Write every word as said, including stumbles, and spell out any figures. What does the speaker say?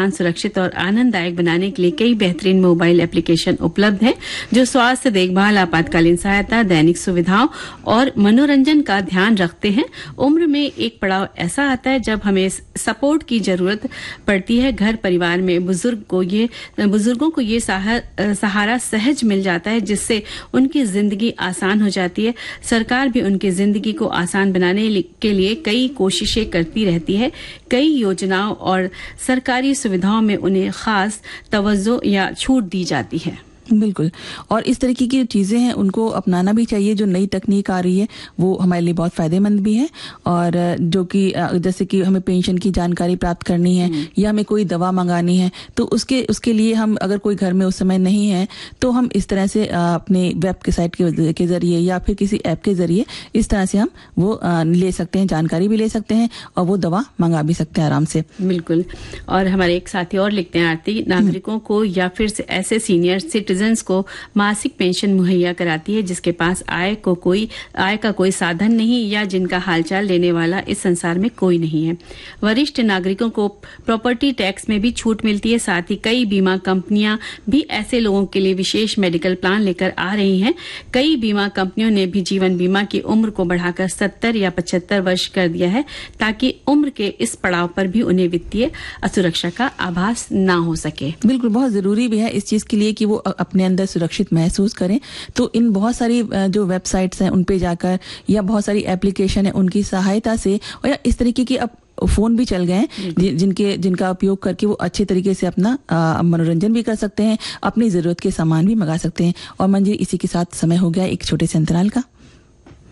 आसान, सुरक्षित और आनंददायक बनाने के लिए कई बेहतरीन मोबाइल एप्लीकेशन उपलब्ध हैं जो स्वास्थ्य देखभाल, आपातकालीन सहायता, दैनिक सुविधाओं और मनोरंजन का ध्यान रखते हैं। उम्र में एक पड़ाव ऐसा आता है जब हमें सपोर्ट की जरूरत पड़ती है। घर परिवार में बुजुर्ग को ये बुजुर्गों को ये सहारा सहज मिल जाता है, जिससे उनकी जिंदगी आसान हो जाती है। सरकार भी उनकी जिंदगी को आसान बनाने के लिए कई कोशिशें करती रहती है। कई योजनाओं और सरकारी सुविधाओं में उन्हें खास तवज्जो या छूट दी जाती है। बिल्कुल, और इस तरीके की चीज़ें हैं उनको अपनाना भी चाहिए। जो नई तकनीक आ रही है वो हमारे लिए बहुत फ़ायदेमंद भी है, और जो कि जैसे कि हमें पेंशन की जानकारी प्राप्त करनी है या हमें कोई दवा मंगानी है तो उसके उसके लिए हम अगर कोई घर में उस समय नहीं है तो हम इस तरह से अपने वेब के साइट के, के ज़रिए या फिर किसी ऐप के ज़रिए इस तरह से हम वो ले सकते हैं, जानकारी भी ले सकते हैं और वो दवा मंगा भी सकते हैं आराम से। बिल्कुल, और हमारे एक साथी और लिखते हैं, आरती नागरिकों को या फिर ऐसे सीनियर सिटीजन को मासिक पेंशन मुहैया कराती है जिसके पास आय को कोई आय का कोई साधन नहीं या जिनका हालचाल लेने वाला इस संसार में कोई नहीं है। वरिष्ठ नागरिकों को प्रॉपर्टी टैक्स में भी छूट मिलती है। साथ ही कई बीमा कंपनियां भी ऐसे लोगों के लिए विशेष मेडिकल प्लान लेकर आ रही हैं। कई बीमा कंपनियों ने भी जीवन बीमा की उम्र को बढ़ाकर सत्तर या पचहत्तर वर्ष कर दिया है ताकि उम्र के इस पड़ाव पर भी उन्हें वित्तीय असुरक्षा का आभास न हो सके। बिल्कुल, बहुत जरूरी भी है इस चीज के लिए कि वो अपने अंदर सुरक्षित महसूस करें। तो इन बहुत सारी जो वेबसाइट्स हैं उन पे जाकर या बहुत सारी एप्लीकेशन है उनकी सहायता से, और या इस तरीके की अब फोन भी चल गए हैं जिनके जिनका उपयोग करके वो अच्छे तरीके से अपना मनोरंजन भी कर सकते हैं, अपनी जरूरत के सामान भी मंगा सकते हैं। और मंजिल, इसी के साथ समय हो गया एक छोटे से अंतराल का।